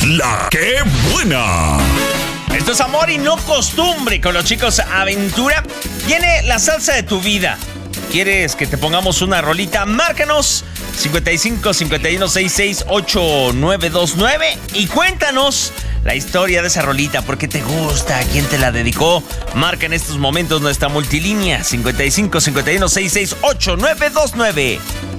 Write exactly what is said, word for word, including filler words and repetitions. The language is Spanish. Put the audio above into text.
La que buena. Esto es Amor y No Costumbre con los chicos Aventura. Viene la salsa de tu vida. ¿Quieres que te pongamos una rolita? Márcanos cincuenta y cinco, cincuenta y uno, sesenta y seis, ochenta y nueve veintinueve y cuéntanos la historia de esa rolita. ¿Por qué te gusta? ¿Quién te la dedicó? Marca en estos momentos nuestra multilínea cincuenta y cinco, cincuenta y uno, sesenta y seis, ochenta y nueve veintinueve.